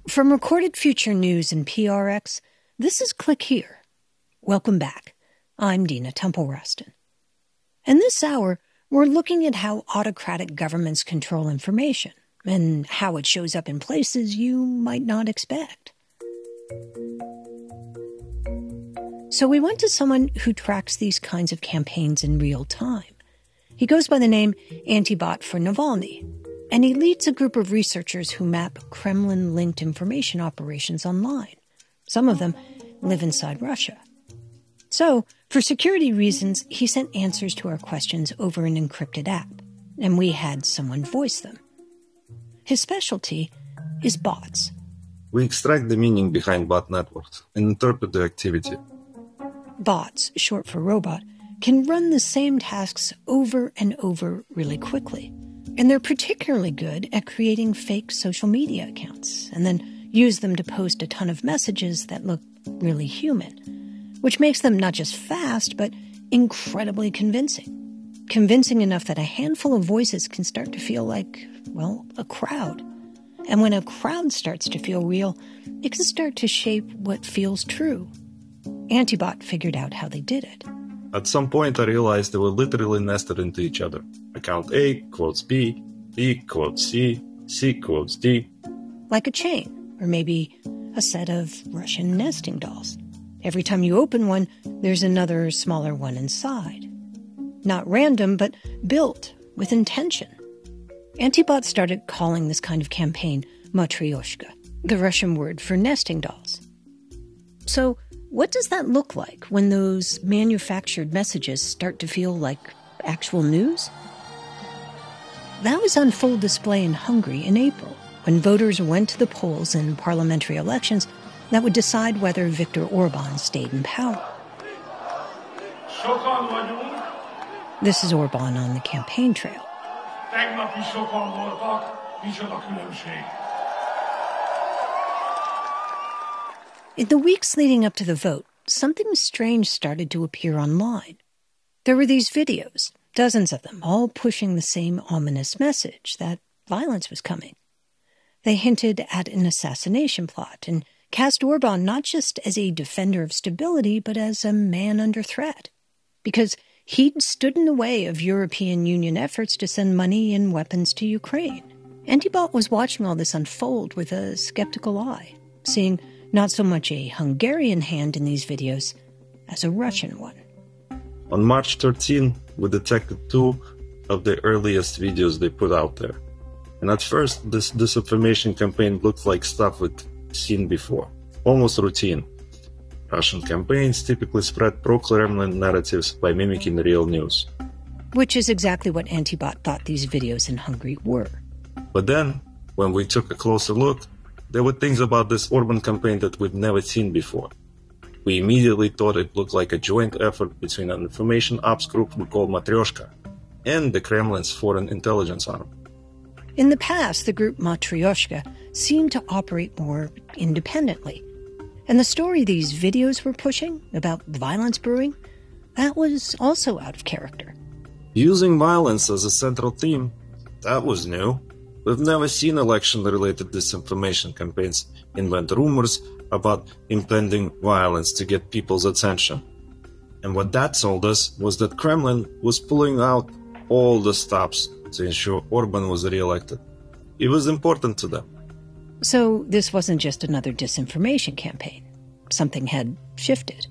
From Recorded Future News and PRX, this is Click Here. Welcome back. I'm Dina Temple-Rustin. In this hour, we're looking at how autocratic governments control information and how it shows up in places you might not expect. So we went to someone who tracks these kinds of campaigns in real time. He goes by the name Antibot for Navalny, and he leads a group of researchers who map Kremlin-linked information operations online. Some of them live inside Russia. So, for security reasons, he sent answers to our questions over an encrypted app, and we had someone voice them. His specialty is bots. We extract the meaning behind bot networks and interpret the activity. Bots, short for robot, can run the same tasks over and over really quickly. And they're particularly good at creating fake social media accounts and then use them to post a ton of messages that look really human, which makes them not just fast, but incredibly convincing. Convincing enough that a handful of voices can start to feel like, well, a crowd. And when a crowd starts to feel real, it can start to shape what feels true. Antibot figured out how they did it. At some point, I realized they were literally nested into each other. Account A quotes B, B quotes C, C quotes D. Like a chain, or maybe a set of Russian nesting dolls. Every time you open one, there's another smaller one inside. Not random, but built with intention. Antibot started calling this kind of campaign Matryoshka, the Russian word for nesting dolls. So, what does that look like when those manufactured messages start to feel like actual news? That was on full display in Hungary in April, when voters went to the polls in parliamentary elections that would decide whether Viktor Orban stayed in power. This is Orban on the campaign trail. In the weeks leading up to the vote, something strange started to appear online. There were these videos, dozens of them, all pushing the same ominous message that violence was coming. They hinted at an assassination plot and cast Orban not just as a defender of stability, but as a man under threat, because he'd stood in the way of European Union efforts to send money and weapons to Ukraine. Antibot was watching all this unfold with a skeptical eye, seeing not so much a Hungarian hand in these videos as a Russian one. On March 13, we detected two of the earliest videos they put out there. And at first, this disinformation campaign looked like stuff we'd seen before, almost routine. Russian campaigns typically spread pro-Kremlin narratives by mimicking real news. Which is exactly what Antibot thought these videos in Hungary were. But then, when we took a closer look, there were things about this Orban campaign that we'd never seen before. We immediately thought it looked like a joint effort between an information ops group we call Matryoshka and the Kremlin's foreign intelligence arm. In the past, the group Matryoshka seemed to operate more independently. And the story these videos were pushing about violence brewing, that was also out of character. Using violence as a central theme, that was new. We've never seen election-related disinformation campaigns invent rumors about impending violence to get people's attention. And what that told us was that Kremlin was pulling out all the stops to ensure Orban was re-elected. It was important to them. So this wasn't just another disinformation campaign. Something had shifted.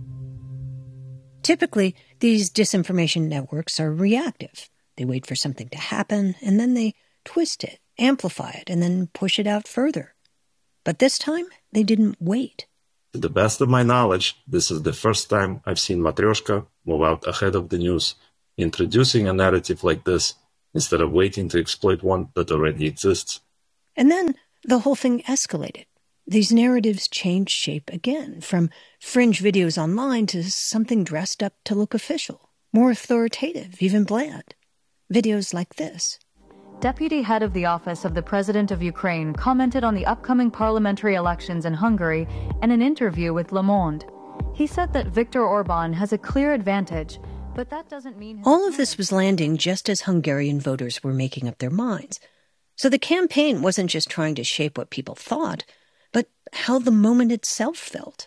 Typically, these disinformation networks are reactive. They wait for something to happen, and then they twist it, amplify it, and then push it out further. But this time, they didn't wait. To the best of my knowledge, this is the first time I've seen Matryoshka move out ahead of the news, introducing a narrative like this instead of waiting to exploit one that already exists. And then the whole thing escalated. These narratives changed shape again, from fringe videos online to something dressed up to look official, more authoritative, even bland. Videos like this. Deputy head of the Office of the President of Ukraine commented on the upcoming parliamentary elections in Hungary in an interview with Le Monde. He said that Viktor Orban has a clear advantage, but that doesn't mean... All of this was landing just as Hungarian voters were making up their minds. So the campaign wasn't just trying to shape what people thought, how the moment itself felt.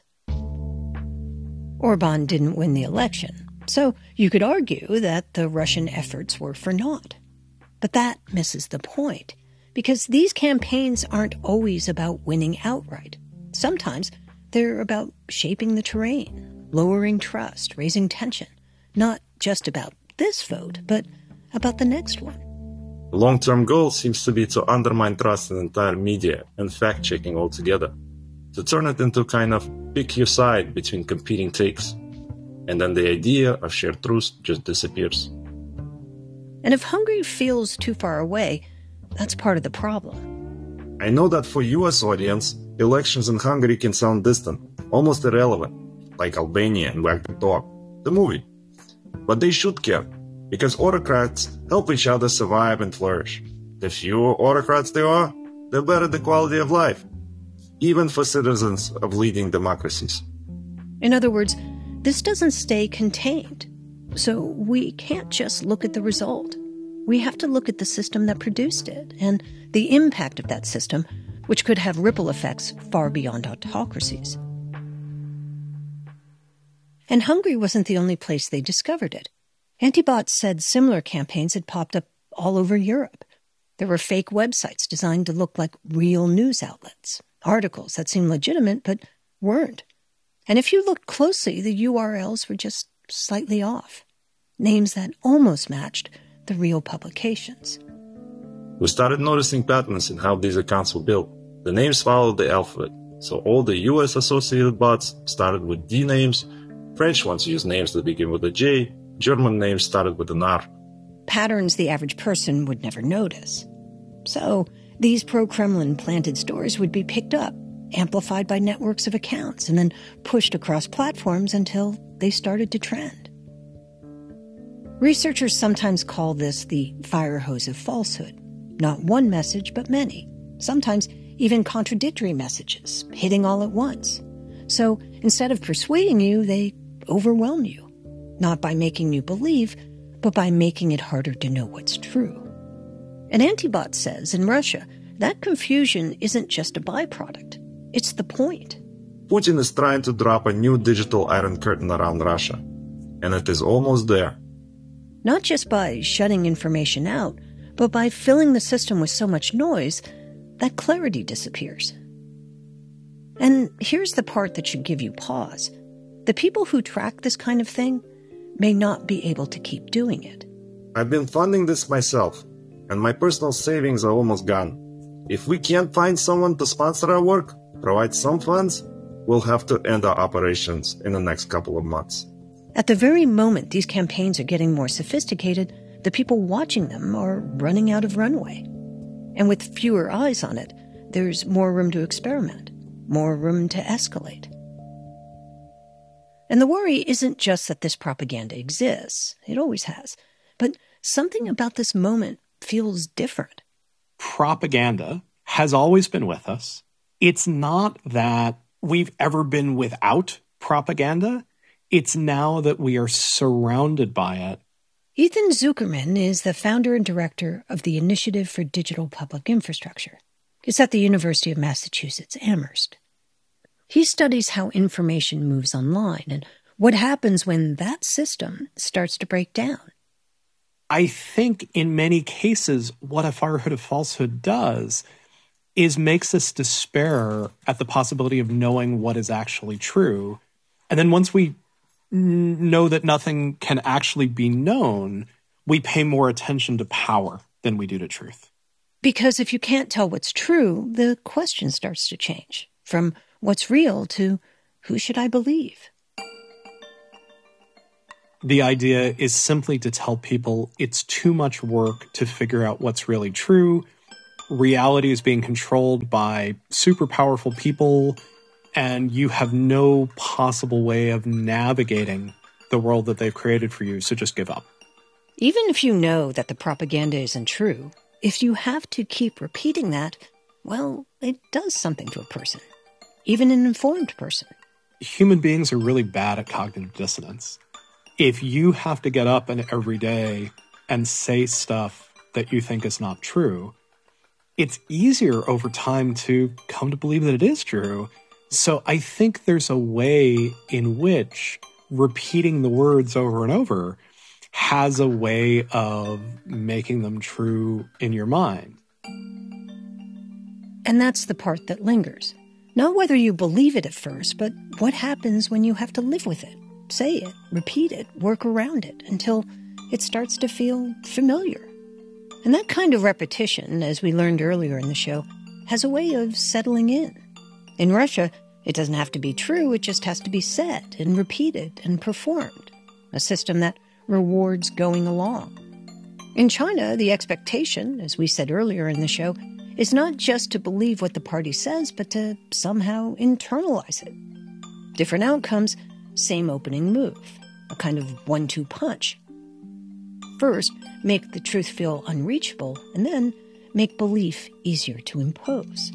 Orban didn't win the election, so you could argue that the Russian efforts were for naught. But that misses the point, because these campaigns aren't always about winning outright. Sometimes they're about shaping the terrain, lowering trust, raising tension, not just about this vote, but about the next one. The long-term goal seems to be to undermine trust in entire media and fact-checking altogether, to turn it into kind of pick your side between competing takes. And then the idea of shared truth just disappears. And if Hungary feels too far away, that's part of the problem. I know that for US audience, elections in Hungary can sound distant, almost irrelevant, like Albania and Wag the Dog, the movie. But they should care, because autocrats help each other survive and flourish. The fewer autocrats there are, the better the quality of life, even for citizens of leading democracies. In other words, this doesn't stay contained. So we can't just look at the result. We have to look at the system that produced it and the impact of that system, which could have ripple effects far beyond autocracies. And Hungary wasn't the only place they discovered it. Antibot said similar campaigns had popped up all over Europe. There were fake websites designed to look like real news outlets, articles that seemed legitimate but weren't. And if you looked closely, the URLs were just slightly off. Names that almost matched the real publications. We started noticing patterns in how these accounts were built. The names followed the alphabet, so all the US-associated bots started with D names, French ones used names that begin with a J, German names started with an R. Patterns the average person would never notice. So these pro-Kremlin planted stories would be picked up, amplified by networks of accounts, and then pushed across platforms until they started to trend. Researchers sometimes call this the fire hose of falsehood. Not one message, but many. Sometimes even contradictory messages, hitting all at once. So instead of persuading you, they overwhelm you. Not by making you believe, but by making it harder to know what's true. And Antibot says in Russia, that confusion isn't just a byproduct. It's the point. Putin is trying to drop a new digital iron curtain around Russia. And it is almost there. Not just by shutting information out, but by filling the system with so much noise that clarity disappears. And here's the part that should give you pause. The people who track this kind of thing may not be able to keep doing it. I've been funding this myself, and my personal savings are almost gone. If we can't find someone to sponsor our work, provide some funds, we'll have to end our operations in the next couple of months. At the very moment these campaigns are getting more sophisticated, the people watching them are running out of runway. And with fewer eyes on it, there's more room to experiment, more room to escalate. And the worry isn't just that this propaganda exists. It always has. But something about this moment feels different. Propaganda has always been with us. It's not that we've ever been without propaganda. It's now that we are surrounded by it. Ethan Zuckerman is the founder and director of the Initiative for Digital Public Infrastructure. It's at the University of Massachusetts, Amherst. He studies how information moves online and what happens when that system starts to break down. I think in many cases, what a firehood of falsehood does is makes us despair at the possibility of knowing what is actually true. And then once we know that nothing can actually be known, we pay more attention to power than we do to truth. Because if you can't tell what's true, the question starts to change from what's real to who should I believe? The idea is simply to tell people it's too much work to figure out what's really true. Reality is being controlled by super powerful people, and you have no possible way of navigating the world that they've created for you, so just give up. Even if you know that the propaganda isn't true, if you have to keep repeating that, well, it does something to a person, even an informed person. Human beings are really bad at cognitive dissonance. If you have to get up every day and say stuff that you think is not true, it's easier over time to come to believe that it is true. So I think there's a way in which repeating the words over and over has a way of making them true in your mind. And that's the part that lingers. Not whether you believe it at first, but what happens when you have to live with it, say it, repeat it, work around it, until it starts to feel familiar. And that kind of repetition, as we learned earlier in the show, has a way of settling in. In Russia, it doesn't have to be true, it just has to be said and repeated and performed, a system that rewards going along. In China, the expectation, as we said earlier in the show, is not just to believe what the party says, but to somehow internalize it. Different outcomes, same opening move, a kind of 1-2 punch. First, make the truth feel unreachable, and then make belief easier to impose.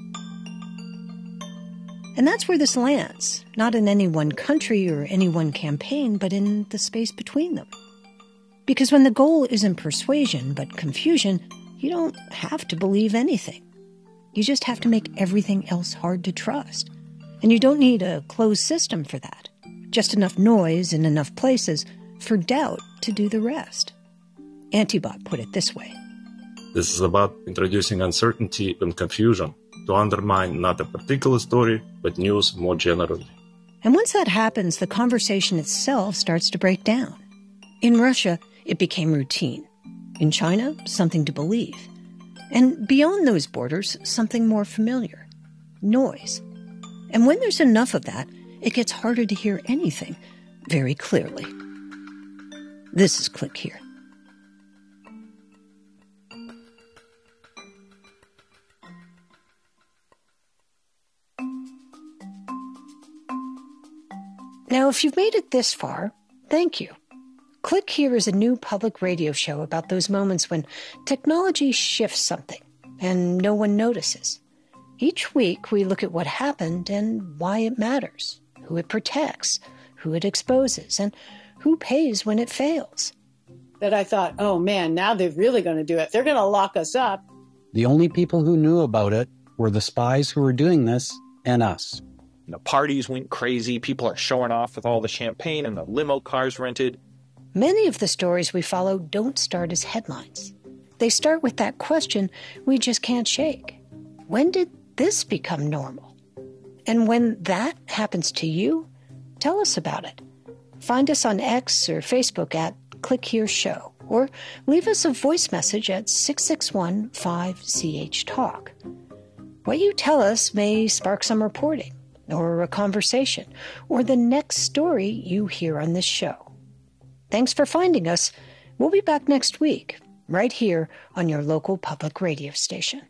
And that's where this lands, not in any one country or any one campaign, but in the space between them. Because when the goal isn't persuasion, but confusion, you don't have to believe anything. You just have to make everything else hard to trust. And you don't need a closed system for that. Just enough noise in enough places for doubt to do the rest. Antibot put it this way. This is about introducing uncertainty and confusion to undermine not a particular story, but news more generally. And once that happens, the conversation itself starts to break down. In Russia, it became routine. In China, something to believe. And beyond those borders, something more familiar. Noise. And when there's enough of that, it gets harder to hear anything very clearly. This is Click Here. Now, if you've made it this far, thank you. Click Here is a new public radio show about those moments when technology shifts something and no one notices. Each week, we look at what happened and why it matters, who it protects, who it exposes, and who pays when it fails. That I thought, oh man, now they're really going to do it. They're going to lock us up. The only people who knew about it were the spies who were doing this and us. The parties went crazy. People are showing off with all the champagne and the limo cars rented. Many of the stories we follow don't start as headlines. They start with that question we just can't shake. When did this become normal? And when that happens to you, tell us about it. Find us on X or Facebook at Click Here Show, or leave us a voice message at 661-5CH-TALK. What you tell us may spark some reporting, or a conversation, or the next story you hear on this show. Thanks for finding us. We'll be back next week, right here on your local public radio station.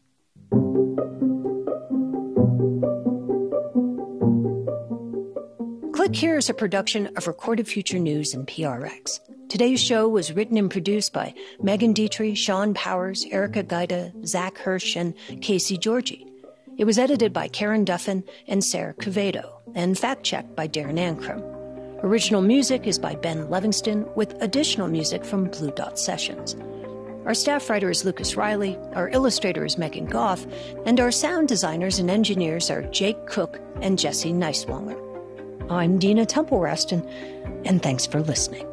Click Here is a production of Recorded Future News and PRX. Today's show was written and produced by Megan Dietrich, Sean Powers, Erica Gaida, Zach Hirsch, and Casey Georgie. It was edited by Karen Duffin and Sarah Quevedo, and fact-checked by Darren Ankrum. Original music is by Ben Livingston, with additional music from Blue Dot Sessions. Our staff writer is Lucas Riley, our illustrator is Megan Goff, and our sound designers and engineers are Jake Cook and Jesse Neiswanger. I'm Dina Temple-Raston, and thanks for listening.